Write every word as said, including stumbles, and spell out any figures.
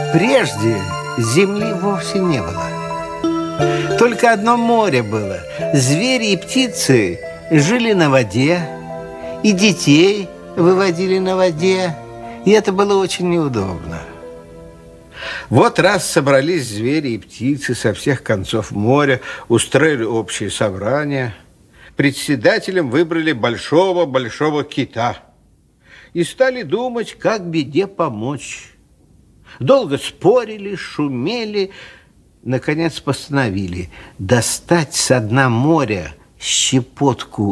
Прежде земли вовсе не было. Только одно море было. Звери и птицы жили на воде, и детей выводили на воде, и это было очень неудобно. Вот раз собрались звери и птицы со всех концов моря, устроили общее собрание. Председателем выбрали большого-большого кита и стали думать, как беде помочь. Долго спорили, шумели, наконец постановили достать со дна моря щепотку